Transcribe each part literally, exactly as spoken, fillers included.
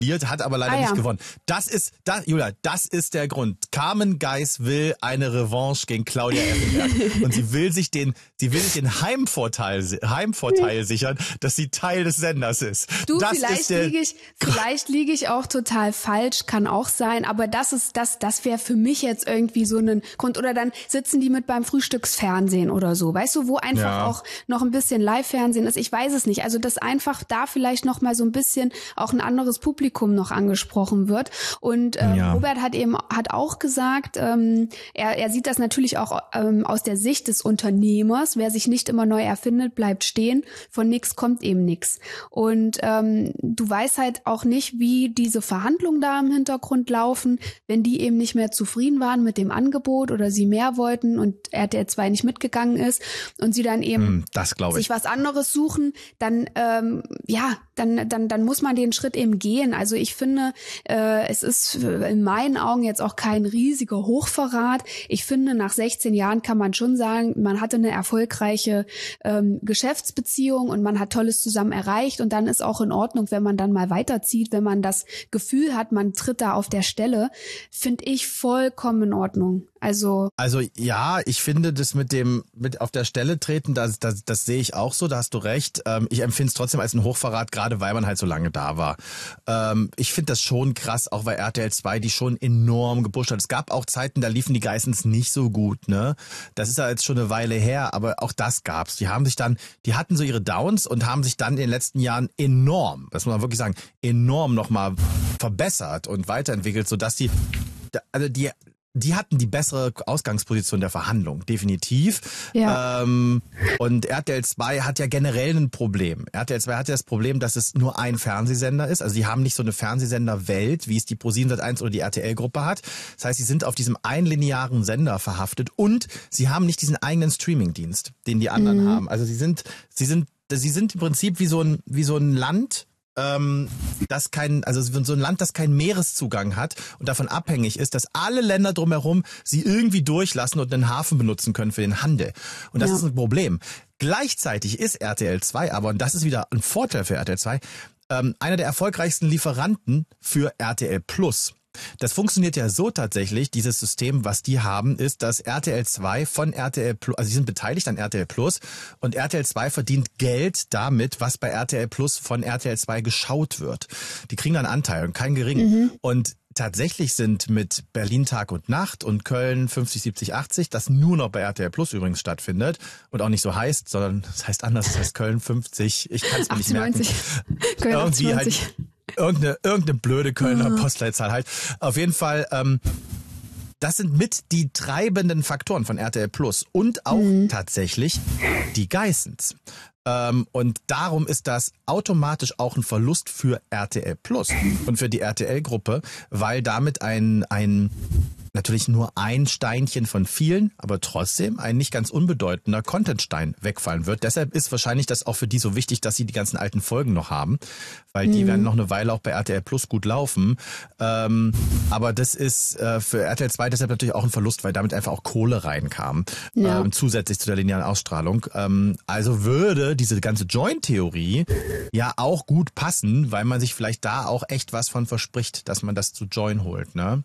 hat aber leider ah, ja. nicht gewonnen. Das ist, das, Julia, das ist der Grund. Carmen Geis will eine Revanche gegen Claudia Effenberg. Und sie will sich den, sie will sich den Heimvorteil, Heimvorteil sichern, dass sie Teil des Senders ist. Du, das vielleicht ist der, liege ich, vielleicht liege ich auch total falsch, kann auch sein, aber das ist, das, das wäre für mich jetzt irgendwie so ein Grund. Oder dann sitzen die mit beim Frühstücksfernsehen oder so. Weißt du, wo einfach Ja. auch noch ein bisschen Live-Fernsehen ist. Ich weiß es nicht. Also, dass einfach da vielleicht noch mal so ein bisschen auch ein anderes Publikum noch angesprochen wird. Und ähm, Ja. Robert hat eben hat auch gesagt, ähm, er, er sieht das natürlich auch ähm, aus der Sicht des Unternehmers. Wer sich nicht immer neu erfindet, bleibt stehen. Von nix kommt eben nix. Und ähm, du weißt halt auch nicht, wie diese Verhandlungen da im Hintergrund laufen, wenn die eben nicht mehr zufrieden waren mit dem Angebot oder sie mehr wollten und R T L zwei nicht mitgegangen ist und sie dann eben Hm, das glaube ich. sich was anderes suchen, dann ähm, ja, dann dann dann muss man den Schritt eben gehen. Also ich finde, äh, es ist in meinen Augen jetzt auch kein riesiger Hochverrat. Ich finde, nach sechzehn Jahren kann man schon sagen, man hatte eine erfolgreiche ähm, Geschäftsbeziehung und man hat Tolles zusammen erreicht und dann ist auch in Ordnung, wenn man dann mal weiterzieht, wenn man das Gefühl hat, man tritt da auf der Stelle, finde ich vollkommen in Ordnung. Also Also ja, ich finde das mit dem mit auf der Stelle treten, das das, das sehe ich auch so, da hast du recht. Ähm, ich empfinde es trotzdem als einen Hochverrat, gerade weil man halt so lange da war. Ähm, ich finde das schon krass, auch weil R T L zwei die schon enorm gepusht hat. Es gab auch Zeiten, da liefen die Geissens nicht so gut, ne? Das ist ja jetzt schon eine Weile her, aber auch das gab's. Die haben sich dann, die hatten so ihre Downs und haben sich dann in den letzten Jahren enorm, das muss man wirklich sagen, enorm nochmal verbessert und weiterentwickelt, sodass die, also die Die hatten die bessere Ausgangsposition der Verhandlung, definitiv. Ja. Ähm, und R T L zwei hat ja generell ein Problem. R T L zwei hat ja das Problem, dass es nur ein Fernsehsender ist. Also die haben nicht so eine Fernsehsenderwelt, wie es die ProSieben Sat eins oder die R T L-Gruppe hat. Das heißt, sie sind auf diesem einlinearen Sender verhaftet und sie haben nicht diesen eigenen Streamingdienst, den die anderen Mhm. haben. Also sie sind, sie sind, sie sind im Prinzip wie so ein, wie so ein Land, ähm, das kein, also so ein Land, das keinen Meereszugang hat und davon abhängig ist, dass alle Länder drumherum sie irgendwie durchlassen und einen Hafen benutzen können für den Handel. Und das Ja. ist ein Problem. Gleichzeitig ist R T L zwei aber, und das ist wieder ein Vorteil für R T L zwei, ähm, einer der erfolgreichsten Lieferanten für R T L Plus. Das funktioniert ja so tatsächlich, dieses System, was die haben, ist, dass R T L zwei von R T L Plus, also sie sind beteiligt an R T L Plus und R T L zwei verdient Geld damit, was bei R T L Plus von R T L zwei geschaut wird. Die kriegen dann Anteil und keinen geringen. Mhm. Und tatsächlich sind mit Berlin Tag und Nacht und Köln fünfzig, siebzig, achtzig, das nur noch bei R T L Plus übrigens stattfindet und auch nicht so heißt, sondern das heißt anders, das heißt Köln fünfzig, ich kann es mir nicht merken. Köln Irgendwie halt irgendeine, irgendeine blöde Kölner oh. Postleitzahl halt. Auf jeden Fall, ähm, das sind mit die treibenden Faktoren von R T L Plus und auch mhm. tatsächlich die Geissens. Ähm, und darum ist das automatisch auch ein Verlust für R T L Plus und für die R T L-Gruppe, weil damit ein, ein natürlich nur ein Steinchen von vielen, aber trotzdem ein nicht ganz unbedeutender Contentstein wegfallen wird. Deshalb ist wahrscheinlich das auch für die so wichtig, dass sie die ganzen alten Folgen noch haben, weil die mhm. werden noch eine Weile auch bei R T L Plus gut laufen. Ähm, aber das ist äh, für R T L zwei deshalb natürlich auch ein Verlust, weil damit einfach auch Kohle reinkam, ja. ähm, zusätzlich zu der linearen Ausstrahlung. Ähm, also würde diese ganze Join-Theorie ja auch gut passen, weil man sich vielleicht da auch echt was von verspricht, dass man das zu Join holt, ne?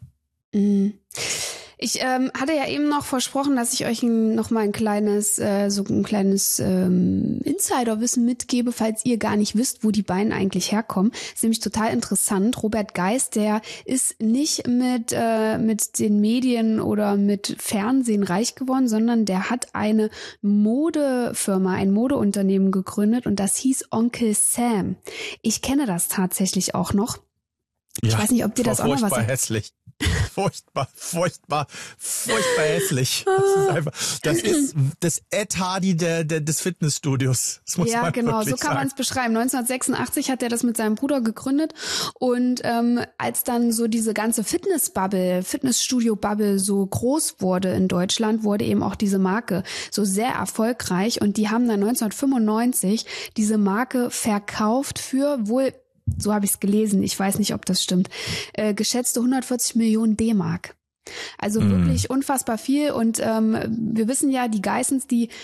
Ich ähm, hatte ja eben noch versprochen, dass ich euch ein, noch mal ein kleines, äh, so ein kleines ähm, Insiderwissen mitgebe, falls ihr gar nicht wisst, wo die beiden eigentlich herkommen. Das ist nämlich total interessant. Robert Geis, der ist nicht mit äh, mit den Medien oder mit Fernsehen reich geworden, sondern der hat eine Modefirma, ein Modeunternehmen gegründet und das hieß Onkel Sam. Ich kenne das tatsächlich auch noch. Ich ja, weiß nicht, ob dir das auch noch was furchtbar hässlich. Furchtbar, furchtbar, furchtbar hässlich. Das ist einfach, das ist das Ed Hardy der, der, des Fitnessstudios. Das muss ja, man genau, so kann man es beschreiben. neunzehnhundertsechsundachtzig hat er das mit seinem Bruder gegründet und ähm, als dann so diese ganze Fitnessbubble, Fitnessstudio-Bubble so groß wurde in Deutschland, wurde eben auch diese Marke so sehr erfolgreich und die haben dann neunzehnhundertfünfundneunzig diese Marke verkauft für wohl, so habe ich es gelesen, ich weiß nicht, ob das stimmt, äh, geschätzte hundertvierzig Millionen D-Mark. Also mm. wirklich unfassbar viel und ähm, wir wissen ja, die Geissens, die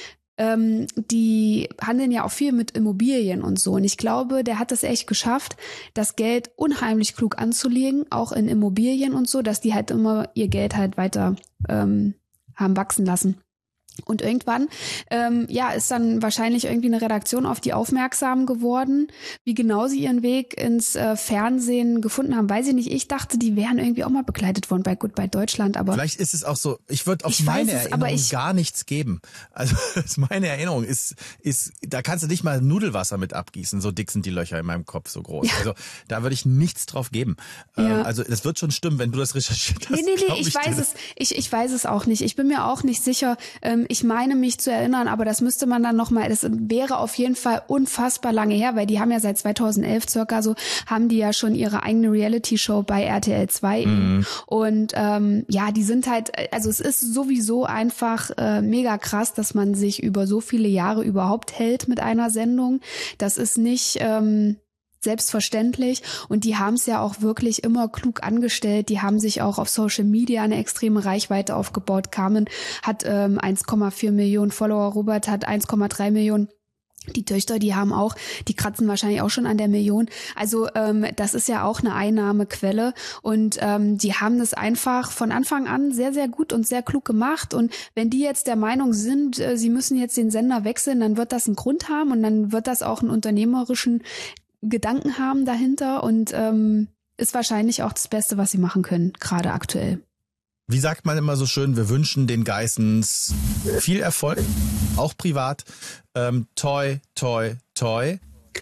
ähm, die handeln ja auch viel mit Immobilien und so. Und ich glaube, der hat es echt geschafft, das Geld unheimlich klug anzulegen, auch in Immobilien und so, dass die halt immer ihr Geld halt weiter ähm, haben wachsen lassen. Und irgendwann, ähm, ja, ist dann wahrscheinlich irgendwie eine Redaktion auf die aufmerksam geworden. Wie genau sie ihren Weg ins äh, Fernsehen gefunden haben, weiß ich nicht. Ich dachte, die wären irgendwie auch mal begleitet worden bei Goodbye Deutschland, aber vielleicht ist es auch so, ich würde auf ich meine weiß es, Erinnerung aber ich- gar nichts geben. Also meine Erinnerung ist, ist, da kannst du nicht mal Nudelwasser mit abgießen, so dick sind die Löcher in meinem Kopf, so groß. Ja. Also da würde ich nichts drauf geben. Ja. Ähm, also das wird schon stimmen, wenn du das recherchiert hast. Nee, nee, nee, glaub ich, ich weiß dir. es, ich, ich weiß es auch nicht. Ich bin mir auch nicht sicher. Ähm, ich meine mich zu erinnern, aber das müsste man dann nochmal, das wäre auf jeden Fall unfassbar lange her, weil die haben ja seit zweitausendelf circa so, haben die ja schon ihre eigene Reality-Show bei R T L zwei. Mhm. Und ähm, ja, die sind halt, also es ist sowieso einfach äh, mega krass, dass man sich über so viele Jahre überhaupt hält mit einer Sendung. Das ist nicht... Ähm, selbstverständlich, und die haben es ja auch wirklich immer klug angestellt. Die haben sich auch auf Social Media eine extreme Reichweite aufgebaut. Carmen hat ähm, eins Komma vier Millionen Follower, Robert hat eins Komma drei Millionen. Die Töchter, die haben auch, die kratzen wahrscheinlich auch schon an der Million. Also ähm, das ist ja auch eine Einnahmequelle, und ähm, die haben das einfach von Anfang an sehr, sehr gut und sehr klug gemacht. Und wenn die jetzt der Meinung sind, äh, sie müssen jetzt den Sender wechseln, dann wird das einen Grund haben, und dann wird das auch einen unternehmerischen Gedanken haben dahinter, und ähm, ist wahrscheinlich auch das Beste, was sie machen können, gerade aktuell. Wie sagt man immer so schön, wir wünschen den Geissens viel Erfolg, auch privat. Ähm, toi, toi, toi.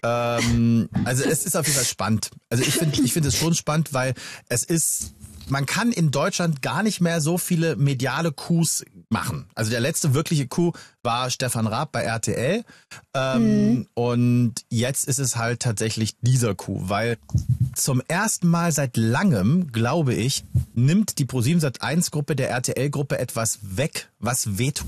Ähm, also es ist auf jeden Fall spannend. Also ich finde ich finde es schon spannend, weil es ist, man kann in Deutschland gar nicht mehr so viele mediale Coups machen. Also der letzte wirkliche Coup war Stefan Raab bei R T L. Ähm, mhm. Und jetzt ist es halt tatsächlich dieser Coup, weil zum ersten Mal seit langem, glaube ich, nimmt die ProSieben Sat eins Gruppe der R T L-Gruppe etwas weg, was wehtut.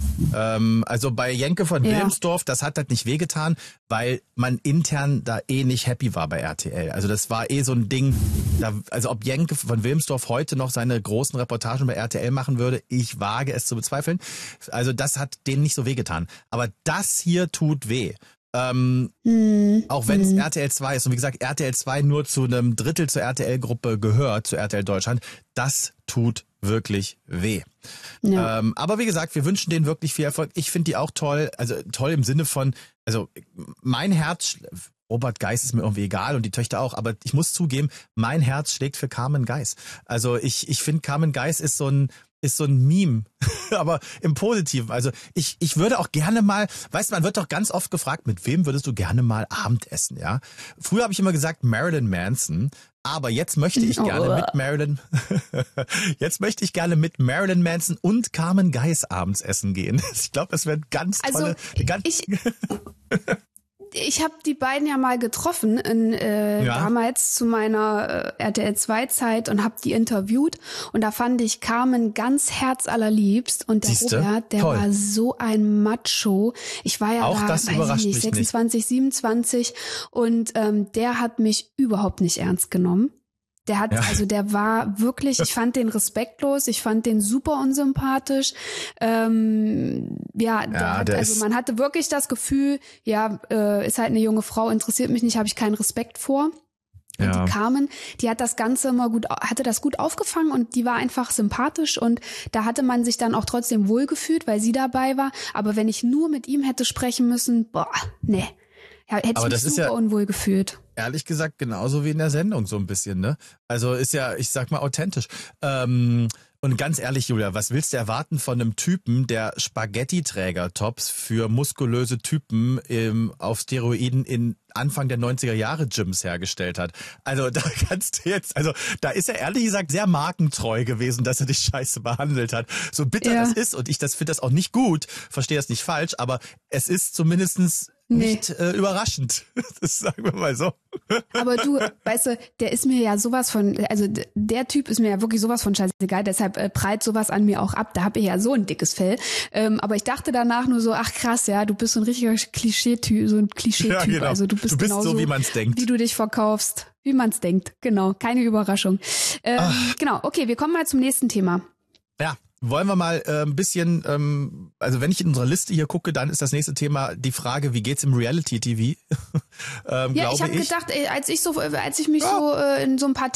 Ähm, also bei Jenke von Ja. Wilmsdorf, das hat halt nicht wehgetan, weil man intern da eh nicht happy war bei R T L. Also das war eh so ein Ding, da, also ob Jenke von Wilmsdorf heute noch seine großen Reportagen bei R T L machen würde, ich wage es zu bezweifeln. Also das hat denen nicht so wehgetan. Aber das hier tut weh. Ähm, hm. Auch wenn es hm. R T L zwei ist, und wie gesagt, R T L zwei nur zu einem Drittel zur R T L-Gruppe gehört, zu R T L Deutschland, das tut wirklich weh. Ja. Ähm, aber wie gesagt, wir wünschen denen wirklich viel Erfolg. Ich finde die auch toll, also toll im Sinne von, also mein Herz, Robert Geiss ist mir irgendwie egal und die Töchter auch, aber ich muss zugeben, mein Herz schlägt für Carmen Geiss. Also ich, ich finde, Carmen Geiss ist so ein ist so ein Meme, aber im Positiven. Also ich ich würde auch gerne mal, weißt du, man wird doch ganz oft gefragt, mit wem würdest du gerne mal Abendessen, ja? Früher habe ich immer gesagt Marilyn Manson, aber jetzt möchte ich gerne oh. mit Marilyn, jetzt möchte ich gerne mit Marilyn Manson und Carmen Geiss abends essen gehen. Ich glaube, das wäre ganz tolle. Also ganz ich Ich habe die beiden ja mal getroffen in, äh, ja. damals zu meiner äh, R T L zwei Zeit und habe die interviewt, und da fand ich Carmen ganz herzallerliebst, und der Siehste? Robert, der Toll. war so ein Macho. Ich war ja auch da, das weiß überrascht ich nicht, mich sechsundzwanzig, nicht. siebenundzwanzig, und ähm, der hat mich überhaupt nicht ernst genommen. Der hat, ja. also der war wirklich, ich fand den respektlos, ich fand den super unsympathisch. Ähm, ja, der ja, hat, der also man hatte wirklich das Gefühl, ja, äh, ist halt eine junge Frau, interessiert mich nicht, habe ich keinen Respekt vor. Und ja. die Carmen, die hat das Ganze immer gut, hatte das gut aufgefangen, und die war einfach sympathisch, und da hatte man sich dann auch trotzdem wohlgefühlt, weil sie dabei war. Aber wenn ich nur mit ihm hätte sprechen müssen, boah, nee. Ja, hätte aber ich mich das super ist ja, unwohl gefühlt. Ehrlich gesagt, genauso wie in der Sendung so ein bisschen, ne? Also ist ja, ich sag mal, authentisch. Ähm, und ganz ehrlich, Julia, was willst du erwarten von einem Typen, der Spaghetti-Träger-Tops für muskulöse Typen im, auf Steroiden in Anfang der neunziger Jahre Gyms hergestellt hat? Also da kannst du jetzt, also da ist er ehrlich gesagt sehr markentreu gewesen, dass er dich scheiße behandelt hat. So bitter ja. das ist, und ich das finde das auch nicht gut, verstehe das nicht falsch, aber es ist zumindestens nicht nee. äh, überraschend. Das sagen wir mal so. Aber du, weißt du, der ist mir ja sowas von, also der Typ ist mir ja wirklich sowas von scheißegal, deshalb äh, prallt sowas an mir auch ab. Da habe ich ja so ein dickes Fell. Ähm, aber ich dachte danach nur so, ach krass, ja, du bist so ein richtiger Klischee-Typ, so ein Klischee-Typ. Ja, genau. Also du bist, du bist genauso, so, wie man's denkt. Wie du dich verkaufst, wie man's denkt. Genau, keine Überraschung. Ähm, genau, okay, wir kommen mal zum nächsten Thema. Ja, wollen wir mal äh, ein bisschen, ähm, also wenn ich in unserer Liste hier gucke, dann ist das nächste Thema die Frage, wie geht's im Reality-T V? ähm, ja, ich habe gedacht, ey, als ich so, als ich mich ja. so äh, in so ein paar